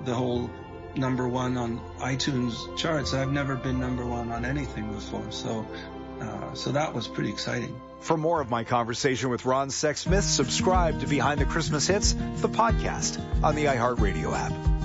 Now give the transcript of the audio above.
the whole number one on iTunes charts. I've never been number one on anything before, so that was pretty exciting. For more of my conversation with Ron Sexsmith, subscribe to Behind the Christmas Hits, the podcast, on the iHeartRadio app.